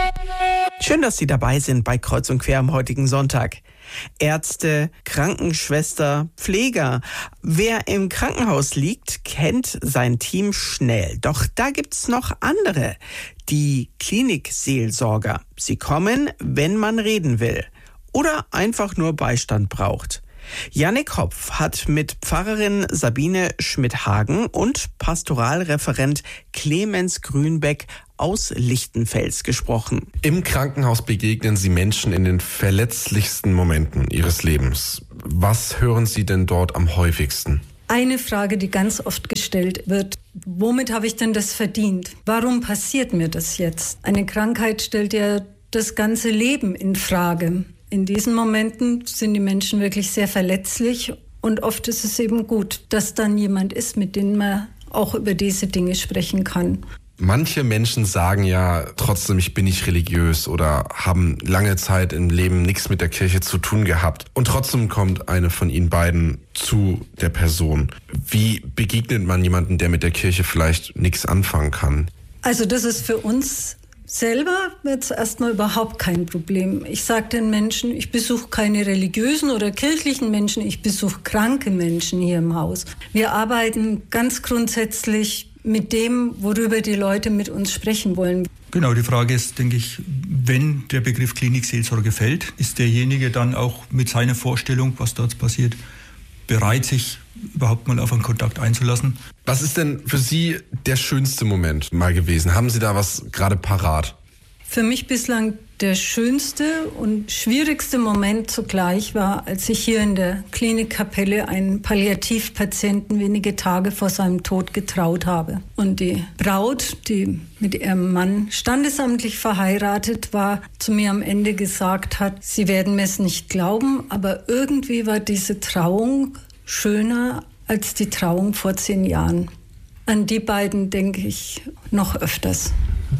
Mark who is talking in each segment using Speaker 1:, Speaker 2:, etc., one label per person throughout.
Speaker 1: Schön, dass Sie dabei sind bei Kreuz und Quer am heutigen Sonntag. Ärzte, Krankenschwester, Pfleger. Wer im Krankenhaus liegt, kennt sein Team schnell. Doch da gibt's noch andere, die Klinikseelsorger. Sie kommen, wenn man reden will oder einfach nur Beistand braucht. Jannik Hopf hat mit Pfarrerin Sabine Schmidt-Hagen und Pastoralreferent Clemens Grünbeck aus Lichtenfels gesprochen.
Speaker 2: Im Krankenhaus begegnen Sie Menschen in den verletzlichsten Momenten ihres Lebens. Was hören Sie denn dort am häufigsten?
Speaker 3: Eine Frage, die ganz oft gestellt wird: Womit habe ich denn das verdient? Warum passiert mir das jetzt? Eine Krankheit stellt ja das ganze Leben in Frage. In diesen Momenten sind die Menschen wirklich sehr verletzlich und oft ist es eben gut, dass dann jemand ist, mit dem man auch über diese Dinge sprechen kann.
Speaker 2: Manche Menschen sagen ja trotzdem, ich bin nicht religiös oder haben lange Zeit im Leben nichts mit der Kirche zu tun gehabt. Und trotzdem kommt eine von Ihnen beiden zu der Person. Wie begegnet man jemanden, der mit der Kirche vielleicht nichts anfangen kann?
Speaker 3: Also das ist für uns selber jetzt erstmal überhaupt kein Problem. Ich sage den Menschen, ich besuche keine religiösen oder kirchlichen Menschen, ich besuche kranke Menschen hier im Haus. Wir arbeiten ganz grundsätzlich mit dem, worüber die Leute mit uns sprechen wollen.
Speaker 4: Genau, die Frage ist, denke ich, wenn der Begriff Klinikseelsorge fällt, ist derjenige dann auch mit seiner Vorstellung, was dort passiert, bereit, sich überhaupt mal auf einen Kontakt einzulassen.
Speaker 2: Was ist denn für Sie der schönste Moment mal gewesen? Haben Sie da was gerade parat?
Speaker 3: Für mich bislang der schönste und schwierigste Moment zugleich war, als ich hier in der Klinikkapelle einen Palliativpatienten wenige Tage vor seinem Tod getraut habe. Und die Braut, die mit ihrem Mann standesamtlich verheiratet war, zu mir am Ende gesagt hat, sie werden mir es nicht glauben, aber irgendwie war diese Trauung schöner als die Trauung vor 10 Jahren. An die beiden denke ich noch öfters.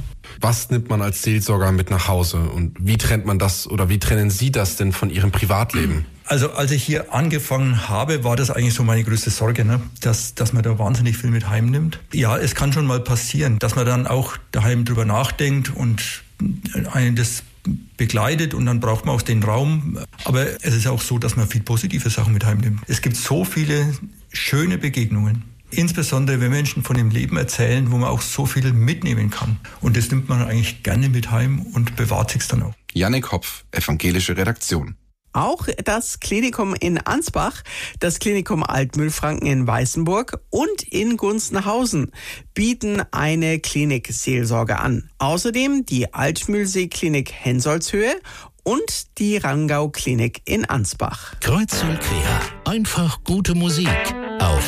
Speaker 2: Was nimmt man als Seelsorger mit nach Hause und wie trennt man das oder wie trennen Sie das denn von Ihrem Privatleben?
Speaker 4: Also als ich hier angefangen habe, war das eigentlich so meine größte Sorge, ne? dass man da wahnsinnig viel mit heimnimmt. Ja, es kann schon mal passieren, dass man dann auch daheim drüber nachdenkt und einen das begleitet und dann braucht man auch den Raum. Aber es ist auch so, dass man viel positive Sachen mit heimnimmt. Es gibt so viele schöne Begegnungen. Insbesondere, wenn Menschen von dem Leben erzählen, wo man auch so viel mitnehmen kann. Und das nimmt man eigentlich gerne mit heim und bewahrt sich dann auch.
Speaker 2: Jannik Hopf, evangelische Redaktion.
Speaker 1: Auch das Klinikum in Ansbach, das Klinikum Altmühlfranken in Weißenburg und in Gunzenhausen bieten eine Klinikseelsorge an. Außerdem die Altmühlsee-Klinik Hensolzhöhe und die Rangau-Klinik in Ansbach.
Speaker 5: Kreuz und quer. Einfach gute Musik auf